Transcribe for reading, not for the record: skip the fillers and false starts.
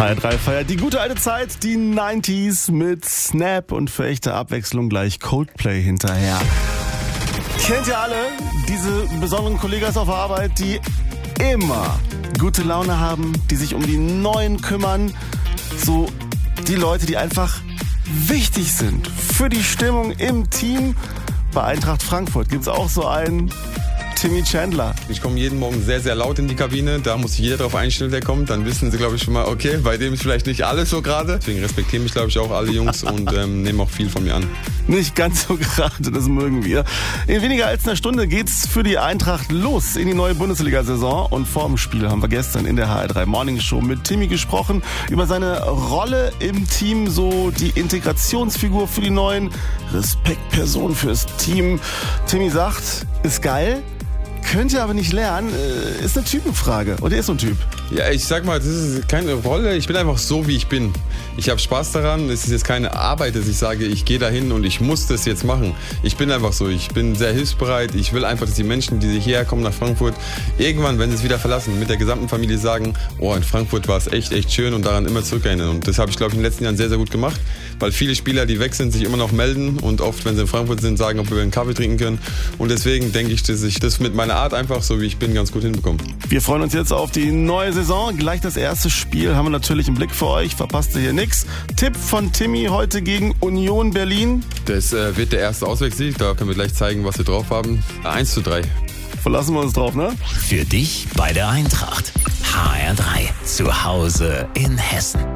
HR3 feiert die gute alte Zeit, die 90s mit Snap und für echte Abwechslung gleich Coldplay hinterher. Kennt ihr alle diese besonderen Kollegen auf der Arbeit, die immer gute Laune haben, die sich um die Neuen kümmern, so die Leute, die einfach wichtig sind für die Stimmung im Team? Bei Eintracht Frankfurt gibt's auch so einen Timmy Chandler. Ich komme jeden Morgen sehr, sehr laut in die Kabine. Da muss sich jeder darauf einstellen, der kommt. Dann wissen sie, glaube ich, schon mal, okay, bei dem ist vielleicht nicht alles so gerade. Deswegen respektieren mich, glaube ich, auch alle Jungs und nehmen auch viel von mir an. Nicht ganz so gerade, das mögen wir. In weniger als einer Stunde geht's für die Eintracht los in die neue Bundesliga-Saison. Und vor dem Spiel haben wir gestern in der HR3 Morning Show mit Timmy gesprochen über seine Rolle im Team, so die Integrationsfigur für die neuen Respektpersonen fürs Team. Timmy sagt, ist geil. Könnt ihr aber nicht lernen, ist eine Typenfrage. Und er ist so ein Typ. Ja, ich sag mal, das ist keine Rolle. Ich bin einfach so, wie ich bin. Ich habe Spaß daran. Es ist jetzt keine Arbeit, dass ich sage, ich gehe dahin und ich muss das jetzt machen. Ich bin einfach so. Ich bin sehr hilfsbereit. Ich will einfach, dass die Menschen, die hierher kommen nach Frankfurt, irgendwann, wenn sie es wieder verlassen, mit der gesamten Familie sagen, oh, in Frankfurt war es echt schön und daran immer zurückerinnern. Und das habe ich, glaube ich, in den letzten Jahren sehr, sehr gut gemacht. Weil viele Spieler, die weg sind, sich immer noch melden und oft, wenn sie in Frankfurt sind, sagen, ob wir einen Kaffee trinken können. Und deswegen denke ich, dass ich das mit meiner Art einfach, so wie ich bin, ganz gut hinbekomme. Wir freuen uns jetzt auf die neue Saison. Gleich das erste Spiel haben wir natürlich im Blick für euch. Verpasst ihr hier nichts. Tipp von Timmy heute gegen Union Berlin. Das wird der erste Auswärtssieg. Da können wir gleich zeigen, was wir drauf haben. 1:3. Verlassen wir uns drauf, ne? Für dich bei der Eintracht. HR3. Zu Hause in Hessen.